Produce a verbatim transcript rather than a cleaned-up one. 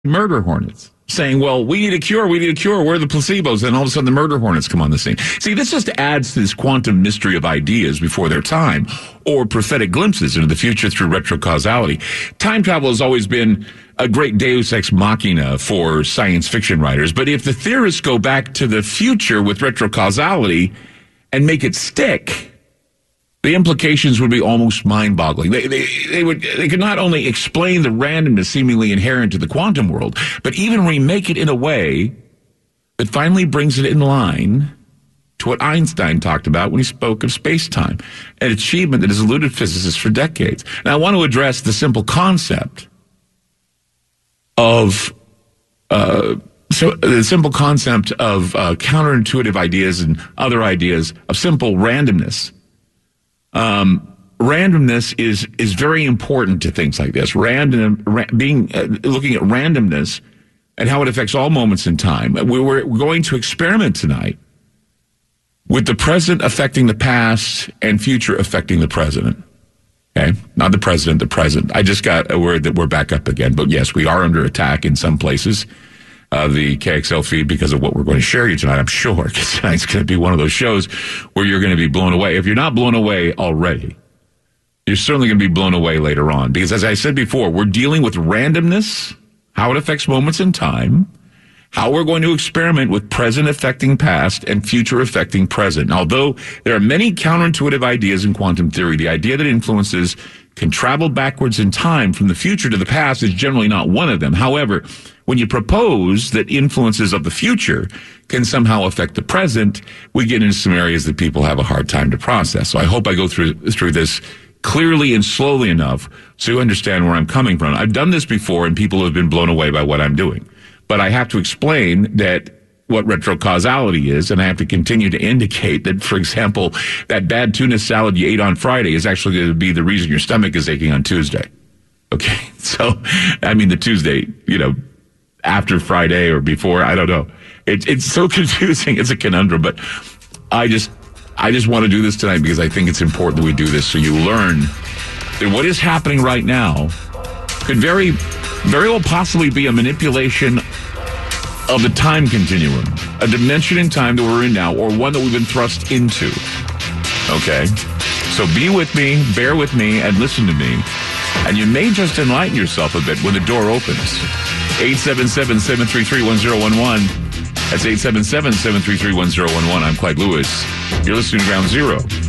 murder hornets, saying, well, we need a cure, we need a cure, where are the placebos? And all of a sudden the murder hornets come on the scene. See, this just adds to this quantum mystery of ideas before their time, or prophetic glimpses into the future through retrocausality. Time travel has always been a great deus ex machina for science fiction writers, but if the theorists go back to the future with retrocausality and make it stick, the implications would be almost mind-boggling. They, they, they would, they could not only explain the randomness seemingly inherent to the quantum world, but even remake it in a way that finally brings it in line to what Einstein talked about when he spoke of space-time, an achievement that has eluded physicists for decades. Now, I want to address the simple concept of, uh, so the simple concept of uh, counterintuitive ideas and other ideas of simple randomness. Um, randomness is, is very important to things like this. Random, ra- being, uh, looking at randomness and how it affects all moments in time. We were, we're going to experiment tonight with the present affecting the past and future affecting the president. Okay? Not the president, the present. I just got a word that we're back up again. But yes, we are under attack in some places. Uh, the K X L feed because of what we're going to share you tonight, I'm sure, because tonight's going to be one of those shows where you're going to be blown away. If you're not blown away already, you're certainly going to be blown away later on. Because as I said before, we're dealing with randomness, how it affects moments in time, how we're going to experiment with present affecting past and future affecting present. And although there are many counterintuitive ideas in quantum theory, the idea that influences can travel backwards in time from the future to the past is generally not one of them. However, when you propose that influences of the future can somehow affect the present, we get into some areas that people have a hard time to process. So I hope I go through through this clearly and slowly enough so you understand where I'm coming from. I've done this before, and people have been blown away by what I'm doing. But I have to explain that what retrocausality is, and I have to continue to indicate that, for example, that bad tuna salad you ate on Friday is actually going to be the reason your stomach is aching on Tuesday. Okay? So, I mean, the Tuesday, you know, after Friday or before, I don't know. It, it's so confusing. It's a conundrum, but I just, I just want to do this tonight because I think it's important that we do this so you learn that what is happening right now could very, very well possibly be a manipulation of the time continuum, a dimension in time that we're in now, or one that we've been thrust into. Okay? So be with me, bear with me, and listen to me. And you may just enlighten yourself a bit when the door opens. eight seven seven, seven three three, one zero one one. That's eight seven seven, seven three three, one zero one one. I'm Clyde Lewis. You're listening to Ground Zero.